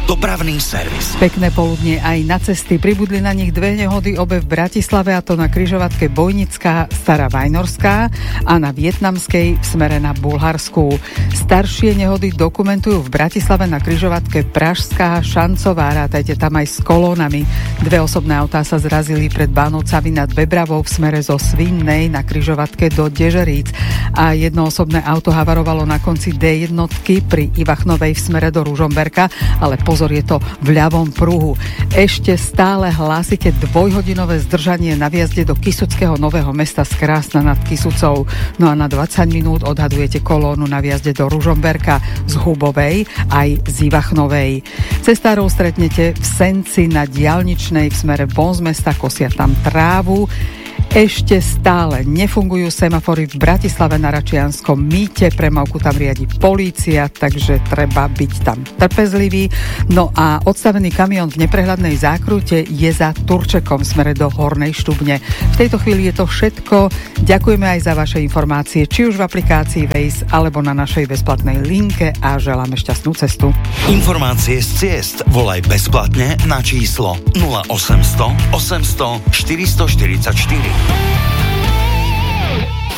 Dopravný servis. Pekné poludnie aj na cesty. Pribudli na nich dve nehody, obe v Bratislave, a to na križovatke Bojnická Stará Vajnorská a na Vietnamskej v smere na Bulharsku. Staršie nehody dokumentujú v Bratislave na križovatke Pražská Šancová. Rátajte tam aj s kolónami. Dve osobné autá sa zrazili pred Bánovcami nad Bebravou v smere zo Svinnej na križovatke do Dežeríc a jedno osobné auto havarovalo na konci D1 pri Ivachnovej v smere do Ružomberka, ale pozor, je to v ľavom pruhu. Ešte stále hlásite dvojhodinové zdržanie na vjazde do Kysuckého Nového Mesta z Krásna nad Kysucou. No a na 20 minút odhadujete kolónu na vjazde do Ružomberka z Hubovej aj z Ivachnovej. Cestárov stretnete v Senci na diaľničnej v smere von z mesta, kosia tam trávu. Ešte stále nefungujú semafory v Bratislave na Račianskom mýte, premávku tam riadi polícia, takže treba byť tam trpezlivý. No a odstavený kamión v neprehľadnej zákrute je za Turčekom v smere do Hornej Štubne. V tejto chvíli je to všetko. Ďakujeme aj za vaše informácie, či už v aplikácii Waze alebo na našej bezplatnej linke a želáme šťastnú cestu. Informácie z ciest volaj bezplatne na číslo 0800 800 444.